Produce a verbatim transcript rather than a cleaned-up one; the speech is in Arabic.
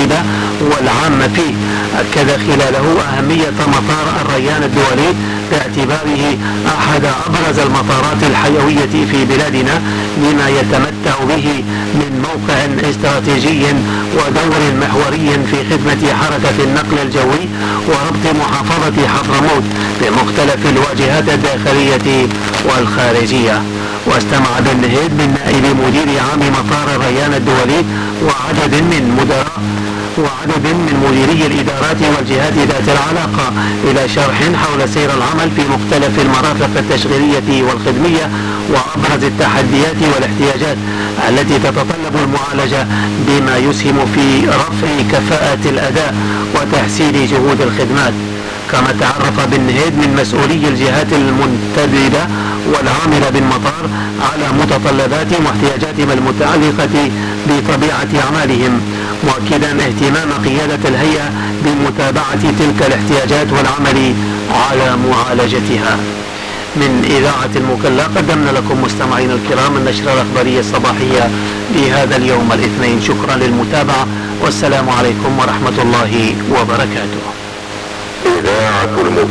المتعددة والعامة فيه. أكد خلاله أهمية مطار الريان الدولي باعتباره أحد أبرز المطارات الحيوية في بلادنا، لما يتمتع به من موقع استراتيجي ودور محوري في خدمة حركة النقل الجوي وربط محافظة حضرموت بمختلف الواجهات الداخلية والخارجية. واستمع بن نهيد من نائب مدير عام مطار الريان الدولي وعدد من مدراء وعدد من مديري الإدارات والجهات ذات العلاقة إلى شرح حول سير العمل في مختلف المرافق التشغيلية والخدمية وأبرز التحديات والاحتياجات التي تتطلب المعالجة، بما يسهم في رفع كفاءة الأداء وتحسين جهود الخدمات. كما تعرف بن نهيد من مسؤولي الجهات المنتدبة والعاملة بالمطار على متطلبات واحتياجاتهم المتعلقة بطبيعة أعمالهم، مؤكدا اهتمام قيادة الهيئة بمتابعة تلك الاحتياجات والعمل على معالجتها. من إذاعة المكلا قدمنا لكم مستمعين الكرام النشرة الأخبارية الصباحية لهذا اليوم الاثنين. شكرا للمتابعة والسلام عليكم ورحمة الله وبركاته. إذاعة المكلا.